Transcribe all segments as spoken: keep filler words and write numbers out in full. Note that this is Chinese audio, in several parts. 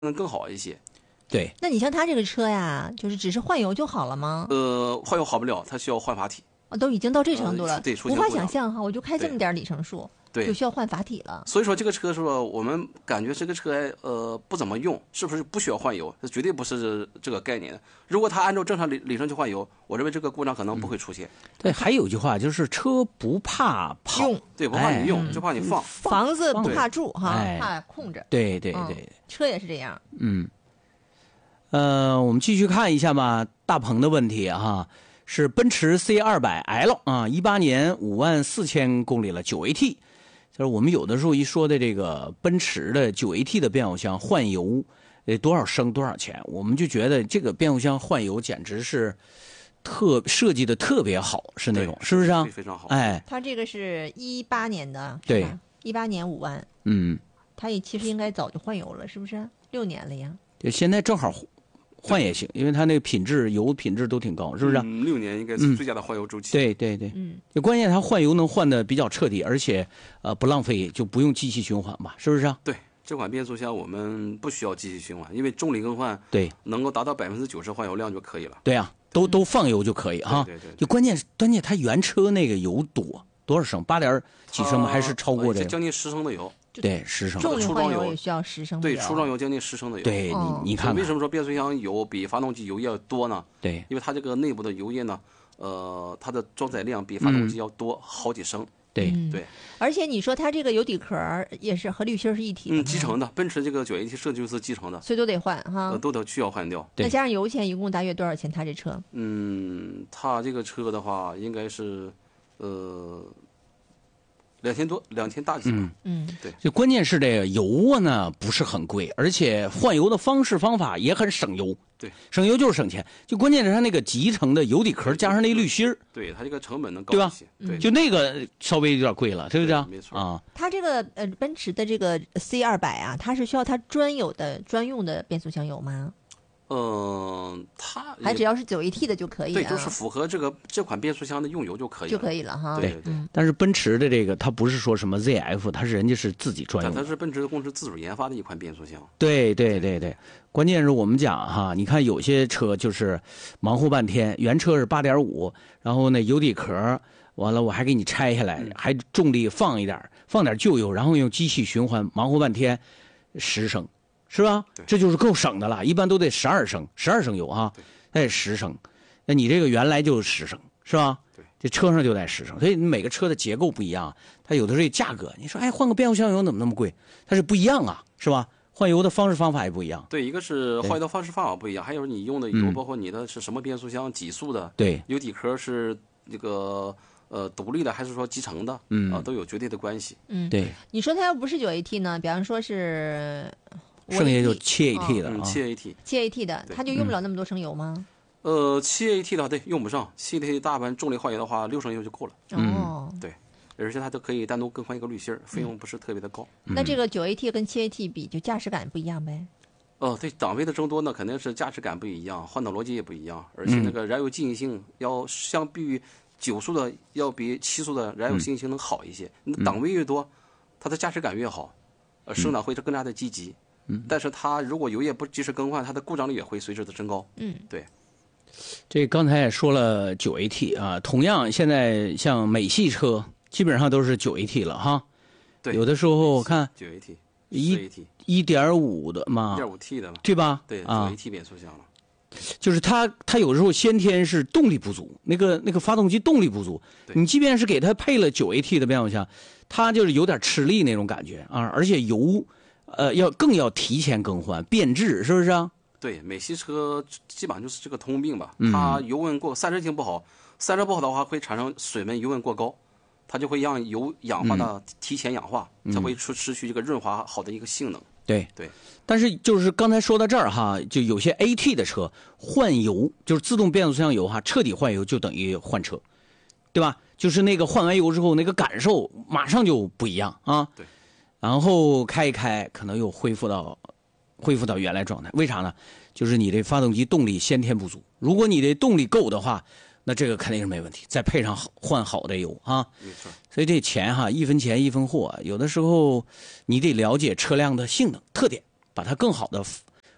能更好一些。 对， 那你像他这个车呀，就是只是换油就好了吗？ 呃，换油好不了，它需要换阀体。 啊，都已经到这程度了， 呃、对， 无法想象哈，我就开这么点里程数， 对， 就需要换阀体了。 所以说这个车说我们感觉这个车呃不怎么用，是不是不需要换油？这绝对不是这个概念。如果它按照正常里里程去换油，我认为这个故障可能不会出现。 嗯、对，还有一句话就是车不怕跑， 对，不怕你用， 哎、 就怕你放。 房子不怕住哈， 哎、 怕空着。 对对对、 嗯，车也是这样。 嗯，呃，我们继续看一下吧，大鹏的问题哈。是奔驰 C 二百 L 啊，一八年五万四千公里了，九 A T。就是我们有的时候一说的这个奔驰的九 A T 的变速箱换油，呃，多少升多少钱，我们就觉得这个变速箱换油简直是特设计的特别好，是那种，是不是啊？ 非常好。 哎， 它这个是一八年的， 对， 一八年五万， 嗯， 它也其实应该早就换油了，是不是？六年了呀。 对，现在正好。换也行，因为它那个品质油品质都挺高，是不是？ 嗯，六年应该是最佳的换油周期。 嗯、对对对， 嗯， 就关键它换油能换的比较彻底，而且呃不浪费，就不用机器循环吧，是不是啊？ 对，这款变速箱我们不需要机器循环，因为重力更换对能够达到百分之九十换油量就可以了。 对啊，都都放油就可以哈。 对对 对, 对。 就关键关键它原车那个油多多少升？八点几升吗？还是超过这个？ 将近十升的油。 对，十升。 重力换油也需要十升的油。 对，初装油将近十升的油。 对， 哦、 你你看， 为什么说变速箱油比发动机油液要多呢？ 对， 因为它这个内部的油液呢，呃，它的装载量比发动机要多好几升。 嗯、对、 嗯、 对。 而且你说它这个油底壳也是和滤芯是一体的。 嗯，集成的，奔驰这个九 A T 设计就是集成的， 所以都得换哈。 呃，都得需要换掉。 那加上油钱一共大约多少钱？它这车？ 嗯，它这个车的话应该是，呃。两千多，两千大几吧。 嗯， 对。 就关键是这个油啊呢不是很贵，而且换油的方式方法也很省油。 对， 省油就是省钱。就关键是它那个集成的油底壳加上那滤芯儿， 对它这个成本能高一些。对吧？ 对，就那个稍微有点贵了，对不对啊？ 没错啊。 它这个呃奔驰的这个 C 二百啊，它是需要它专有的专用的变速箱油吗？ 嗯、呃，它还只要是九 A T 的就可以、啊， 对，就是符合这个这款变速箱的用油就可以了， 就可以了哈。 对对对、 嗯。 但是奔驰的这个，它不是说什么 Z F， 它是人家是自己专用的， 它是奔驰公司自主研发的一款变速箱。 对对对对，关键是我们讲哈，你看有些车就是忙活半天，原车是八点五，然后呢油底壳完了我还给你拆下来， 嗯、 还重力放一点，放点旧油，然后用机器循环忙活半天，十升。是吧？这就是够省的了，一般都得十二升，十二升油哈，那十升，那你这个原来就十升，是吧？ 对， 这车上就得十升，所以每个车的结构不一样，它有的是价格，你说哎换个变速箱油怎么那么贵？它是不一样啊，是吧？换油的方式方法也不一样。 对，一个是换油的方式方法不一样，还有你用的油，嗯、包括你的是什么变速箱，几速的， 对， 油底壳是那个。呃，独立的还是说集成的， 嗯啊，都有绝对的关系。 嗯， 对。 你说它要不是九 A T 呢？比方说是， 剩下就七 A T 的啊，七 A T， 七 A T 的，它就用不了那么多升油吗？ 呃，七 A T 的话，对，用不上。七 A T 大盘重力换油的话，六升油就够了。 哦， 对，而且它都可以单独更换一个滤芯，费用不是特别的高。 那这个九 A T 跟七 A T 比，就驾驶感不一样呗？ 哦，对，档位的增多呢，肯定是驾驶感不一样，换挡逻辑也不一样，而且那个燃油经济性要相比于九速的要比七速的燃油经济性能好一些。你档位越多，它的驾驶感越好，呃，生长会是更加的积极。嗯，但是它如果油液不及时更换，它的故障率也会随之的增高。 嗯， 对。 这刚才也说了九 A T 啊，同样现在像美系车基本上都是九 A T 了哈。 对， 有的时候我看九 A T。 一一点五的嘛， 一点五 T 的嘛， 对吧？ 对，九 A T 变速箱了。 就是它，它有时候先天是动力不足，那个那个发动机动力不足。你即便是给它配了九 A T 的变速箱，它就是有点吃力那种感觉啊，而且油，呃，要更要提前更换变质，是不是啊？ 对，美系车基本上就是这个通病吧。 嗯、 它油温过，散热性不好，散热不好的话会产生水温油温过高。它就会让油氧化的提前氧化， 嗯、 才会失失去这个润滑好的一个性能。 对对， 但是就是刚才说到这儿哈，就有些 A T 的车换油，就是自动变速箱油哈，彻底换油就等于换车，对吧？就是那个换完油之后，那个感受马上就不一样啊。 对， 然后开一开，可能又恢复到恢复到原来状态。为啥呢？就是你这发动机动力先天不足，如果你的动力够的话。那这个肯定是没问题，再配上好换好的油啊， 没错。 所以这钱哈，一分钱一分货，有的时候你得了解车辆的性能特点，把它更好的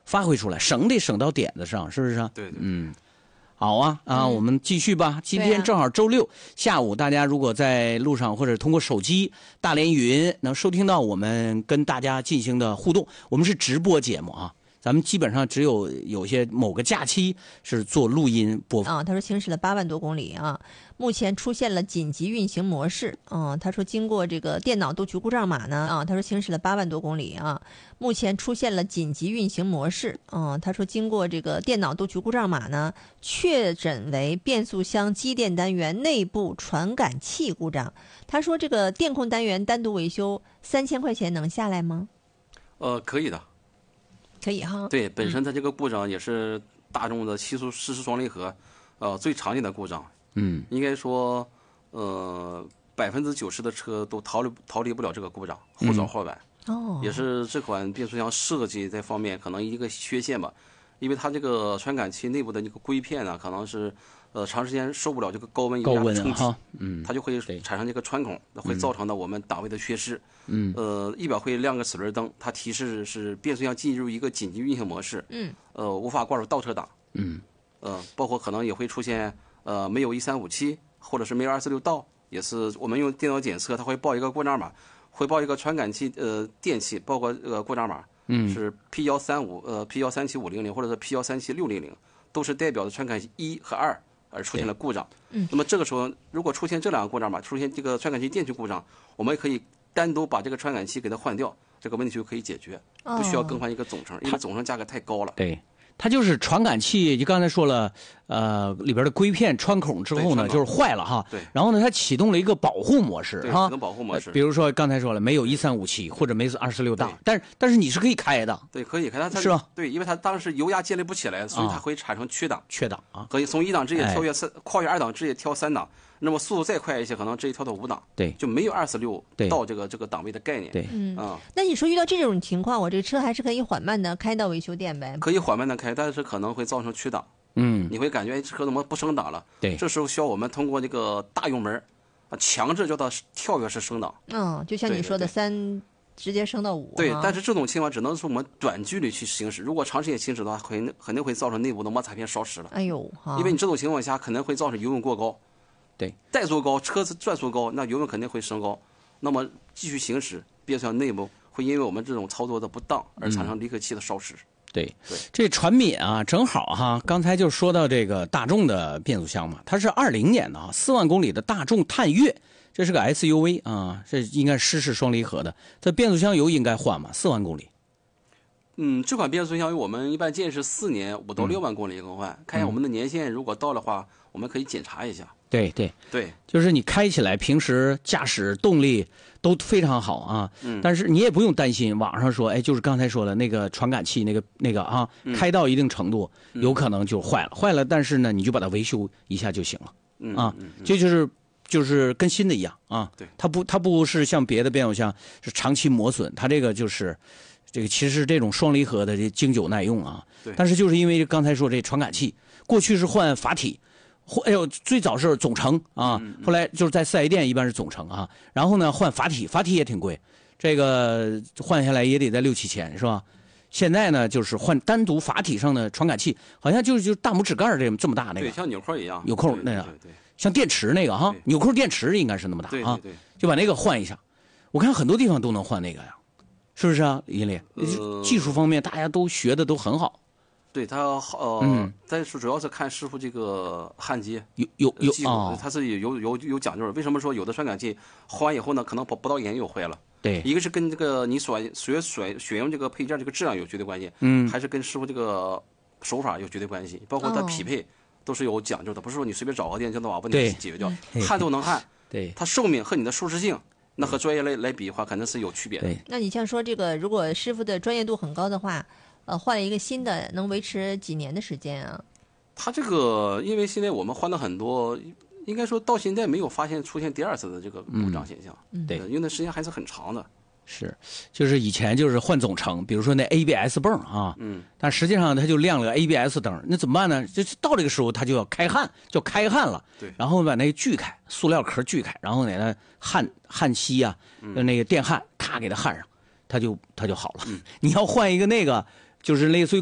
发挥出来，省得省到点子上，是不是啊？ 对对， 嗯。好啊啊、 嗯我们继续吧。今对啊天正好周六、下午，大家如果在路上或者通过手机大连语音能收听到我们跟大家进行的互动，我们是直播节目啊，咱们基本上只有有些某个假期是做录音播放。 啊，他说行驶了八万多公里啊，目前出现了紧急运行模式。嗯，他说经过这个电脑读取故障码呢，啊，他说行驶了八万多公里啊，目前出现了紧急运行模式。嗯，他说经过这个电脑读取故障码呢，确诊为变速箱机电单元内部传感器故障。他说这个电控单元单独维修三千块钱能下来吗？ 呃，可以的。 可以哈。 对，本身它这个故障也是大众的七速湿式双离合，呃，最常见的故障。 嗯， 应该说，呃，百分之九十的车都逃离逃离不了这个故障，或早或晚。 哦， 也是这款变速箱设计这方面可能一个缺陷吧，因为它这个传感器内部的那个硅片呢，可能是呃长时间受不了这个高温高油压的冲击， 温哈，嗯， 它就会对产生这个穿孔，那会造成的我们档位的缺失。 嗯， 呃，仪表会亮个齿轮灯，它提示是变速箱进入一个紧急运行模式， 嗯， 呃，无法挂入倒车档， 嗯， 呃，包括可能也会出现呃没有一三五七，或者是没有二四六倒，也是我们用电脑检测，它会报一个故障码，会报一个传感器呃电器，包括呃故障码，嗯，是 P 幺三五呃 P 幺三七五零零或者是 P 幺三七六零零，都是代表的传感器一和二而出现了故障。 嗯， 那么这个时候如果出现这两个故障码，出现这个传感器电器故障，我们可以单独把这个传感器给它换掉，这个问题就可以解决，不需要更换一个总成，因为总成价格太高了。 对。它就是传感器，就刚才说了，呃，里边的硅片穿孔之后呢， 对穿孔就是坏了哈。 对。 然后呢，它启动了一个保护模式对， 哈启动保护模式呃比如说刚才说了，没有一三五七或者没有二四六档对， 但是但是你是可以开的， 对，可以开它，它是吧？ 对，因为它当时油压建立不起来，所以它啊会产生缺档， 缺档啊。 可以从一档直接跳哎跃三，跨越二档直接跳三档。那么速度再快一些，可能直接跳到五档， 对， 就没有二四六对到这个这个档位的概念。 对， 嗯啊、 那你说遇到这种情况，我这个车还是可以缓慢的开到维修店呗？ 可以缓慢的开，但是可能会造成缺档。 嗯， 你会感觉哎车怎么不升档了？ 对， 这时候需要我们通过这个大油门啊，强制叫它跳跃式升档。 嗯，就像你说的对对对三直接升到五。 对， 哈但是这种情况只能是我们短距离去行驶，如果长时间行驶的话，肯定肯定会造成内部的摩擦片烧蚀了。 哎呦哈， 因为你这种情况下可能会造成油温过高。 对， 怠速高，车子转速高，那油温肯定会升高。那么继续行驶，变速箱内部会因为我们这种操作的不当而产生离合器的烧蚀。 对对， 这传敏啊，正好哈，刚才就说到这个大众的变速箱嘛，它是二零年的啊，四万公里的大众探岳，这是个 S U V 啊，这应该湿式双离合的，这变速箱油应该换嘛，四万公里。 嗯，这款变速箱我们一般建议是四年五到六万公里更换，看一下我们的年限，如果到的话，我们可以检查一下。 对对对， 就是你开起来，平时驾驶动力都非常好啊，嗯，但是你也不用担心，网上说，哎，就是刚才说的那个传感器那个那个啊，开到一定程度，有可能就坏了，坏了，但是呢，你就把它维修一下就行了， 嗯啊， 嗯嗯这就是就是跟新的一样啊， 对， 它不它不是像别的变速箱是长期磨损，它这个就是这个其实这种双离合的这经久耐用啊， 对但是就是因为刚才说这传感器，过去是换阀体。或哎呦，最早是总成啊，后来就是在四 S 店一般是总成啊，然后呢换阀体，阀体也挺贵，这个换下来也得在六七千是吧？现在呢就是换单独阀体上的传感器，好像就是就是大拇指盖这这么大那个， 对，像纽扣一样， 纽扣那个， 对对像电池那个哈，纽扣电池应该是那么大啊， 对对对， 就把那个换一下。我看很多地方都能换那个呀，是不是啊，尹力？ 呃技术方面大家都学的都很好。 对它呃， 嗯但是主要是看师傅这个焊接有有有技术啊， 它是有有有讲究的。为什么说有的传感器换完以后呢，可能不不到一年又坏了？ 对， 一个是跟这个你所所选选用这个配件这个质量有绝对关系， 嗯， 还是跟师傅这个手法有绝对关系，包括它哦匹配都是有讲究的，不是说你随便找个店就能把问对题解决掉， 嗯焊都能焊， 对它寿命和你的舒适性，那和专业来来比的话，肯定是有区别的。 对， 那你像说这个，如果师傅的专业度很高的话，呃，换了一个新的，能维持几年的时间啊？ 它这个，因为现在我们换了很多，应该说到现在没有发现出现第二次的这个故障现象， 嗯对呃用的时间还是很长的。 是，就是以前就是换总成，比如说那 A B S 泵啊， 嗯， 但实际上它就亮了个 A B S 灯，那怎么办呢？就是到这个时候它就要开焊，就开焊了， 对然后把那个锯开，塑料壳锯开，然后给它焊焊锡啊， 嗯那个电焊咔给它焊上，它就它就好了。你要换一个那个，就是类似于